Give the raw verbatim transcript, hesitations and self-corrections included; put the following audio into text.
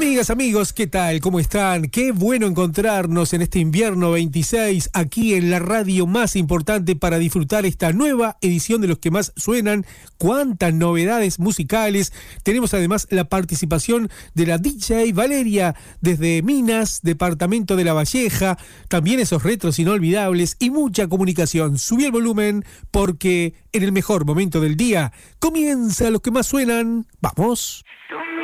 Amigas, amigos, ¿qué tal? ¿Cómo están? Qué bueno encontrarnos en este invierno veintiséis aquí en la radio más importante para disfrutar esta nueva edición de Los que más suenan. Cuántas novedades musicales. Tenemos además la participación de la D J Valeria desde Minas, departamento de La Valleja. También esos retros inolvidables y mucha comunicación. Subí el volumen porque en el mejor momento del día comienza Los que más suenan. ¡Vamos!